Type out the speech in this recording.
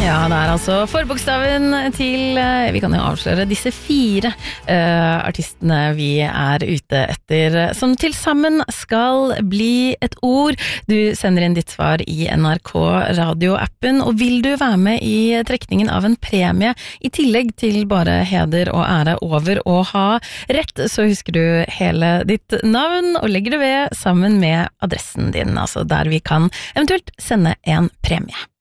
Ja, det altså forbokstaven til, vi kan jo avsløre disse 4 artistene vi ute etter, som til sammen skal bli et ord. Du sender inn ditt svar i NRK Radio-appen, og vil du være med i trekningen av en premie, i tillegg til bare heder og ære over å ha rett, så husker du hele ditt navn, og legger det ved sammen med adressen din, altså der vi kan eventuelt sende en premie.